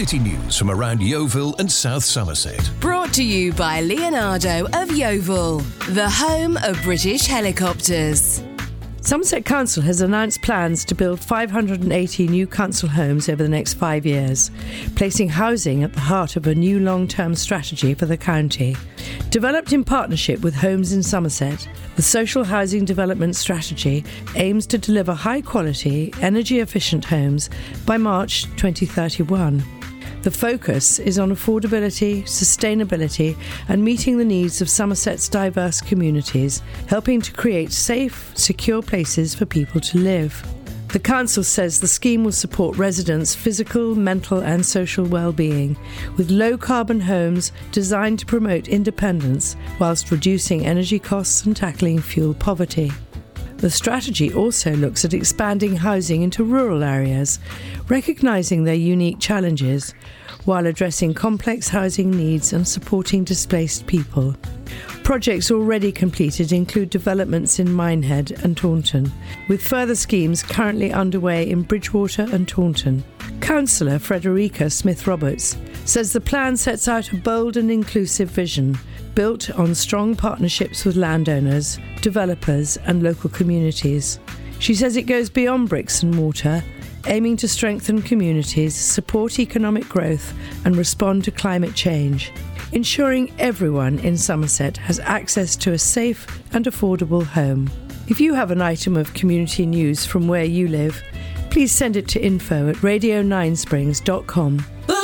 city news from around Yeovil and South Somerset. Brought to you by Leonardo of Yeovil, the home of British helicopters. Somerset Council has announced plans to build 580 new council homes over the next 5 years, placing housing at the heart of a new long-term strategy for the county. Developed in partnership with Homes in Somerset, the Social Housing Development Strategy aims to deliver high-quality, energy-efficient homes by March 2031. The focus is on affordability, sustainability and meeting the needs of Somerset's diverse communities, helping to create safe, secure places for people to live. The Council says the scheme will support residents' physical, mental and social well-being, with low-carbon homes designed to promote independence whilst reducing energy costs and tackling fuel poverty. The strategy also looks at expanding housing into rural areas, recognising their unique challenges, while addressing complex housing needs and supporting displaced people. Projects already completed include developments in Minehead and Taunton, with further schemes currently underway in Bridgewater and Taunton. Councillor Frederica Smith-Roberts says the plan sets out a bold and inclusive vision, built on strong partnerships with landowners, developers and local communities. She says it goes beyond bricks and mortar, aiming to strengthen communities, support economic growth and respond to climate change, ensuring everyone in Somerset has access to a safe and affordable home. If you have an item of community news from where you live, please send it to info@radio9springs.com. The